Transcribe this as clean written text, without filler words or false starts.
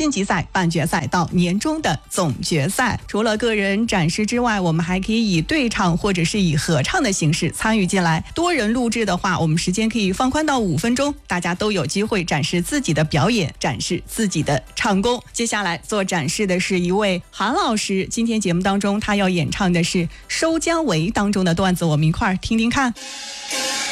晋级赛、半决赛到年终的总决赛。除了个人展示之外，我们还可以以对唱或者是以合唱的形式参与进来。多人录制的话，我们时间可以放宽到5分钟，大家都有机会展示自己的表演，展示自己的唱功。接下来做展示的是一位韩老师，今天节目当中他要演唱的是《收姜维》当中的段子，我们一块儿听听看。